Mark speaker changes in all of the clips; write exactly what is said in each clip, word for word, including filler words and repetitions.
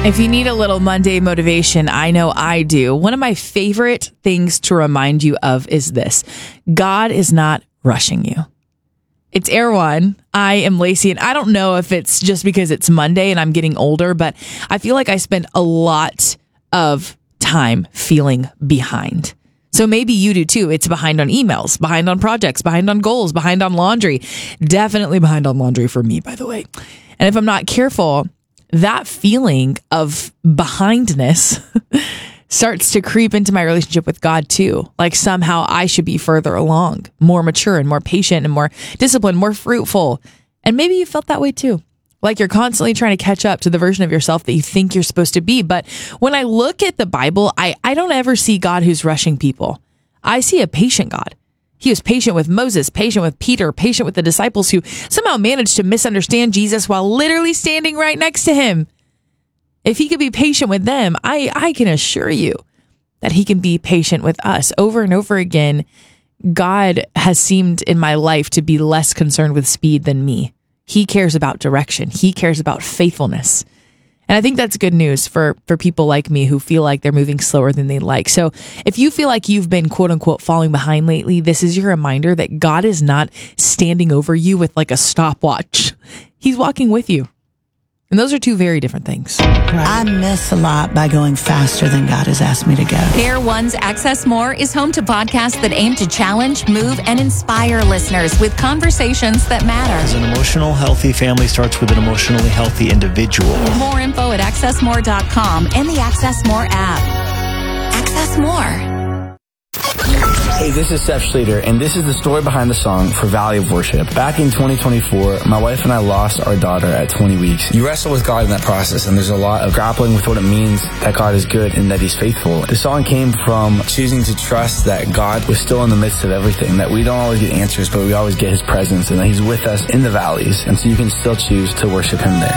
Speaker 1: If you need a little Monday motivation, I know I do. One of my favorite things to remind you of is this: God is not rushing you. It's Air One. I am Lacey, and I don't know if it's just because it's Monday and I'm getting older, but I feel like I spend a lot of time feeling behind. So maybe you do too. It's behind on emails, behind on projects, behind on goals, behind on laundry. Definitely behind on laundry for me, by the way. And if I'm not careful, that feeling of behindness starts to creep into my relationship with God too. Like somehow I should be further along, more mature and more patient and more disciplined, more fruitful. And maybe you felt that way too. Like you're constantly trying to catch up to the version of yourself that you think you're supposed to be. But when I look at the Bible, I, I don't ever see God who's rushing people. I see a patient God. He was patient with Moses, patient with Peter, patient with the disciples who somehow managed to misunderstand Jesus while literally standing right next to him. If he could be patient with them, I, I can assure you that he can be patient with us. Over and over again, God has seemed in my life to be less concerned with speed than me. He cares about direction. He cares about faithfulness. And I think that's good news for, for people like me who feel like they're moving slower than they like. So if you feel like you've been quote unquote falling behind lately, this is your reminder that God is not standing over you with like a stopwatch. He's walking with you. And those are two very different things.
Speaker 2: I miss a lot by going faster than God has asked me to go.
Speaker 3: Air One's Access More is home to podcasts that aim to challenge, move, and inspire listeners with conversations that matter.
Speaker 4: As an emotional, healthy family starts with an emotionally healthy individual.
Speaker 3: More info at access more dot com and the Access More app. Access More.
Speaker 5: Hey, this is Seth Schleter, and this is the story behind the song For Valley of Worship. Back in twenty twenty-four, my wife and I lost our daughter at twenty weeks. You wrestle with God in that process, and there's a lot of grappling with what it means that God is good and that He's faithful. The song came from choosing to trust that God was still in the midst of everything, that we don't always get answers, but we always get His presence, and that He's with us in the valleys, and so you can still choose to worship Him there.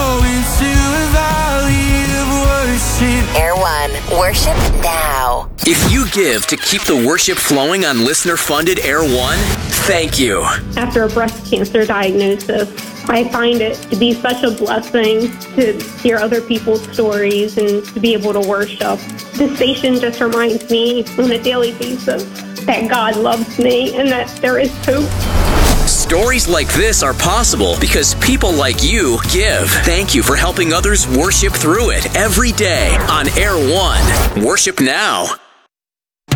Speaker 6: Air One, worship now.
Speaker 7: If you give to keep the worship flowing on listener-funded Air One, thank you.
Speaker 8: After a breast cancer diagnosis, I find it to be such a blessing to hear other people's stories and to be able to worship. This station just reminds me on a daily basis that God loves me and that there is hope.
Speaker 7: Stories like this are possible because people like you give. Thank you for helping others worship through it every day on Air One. Worship now.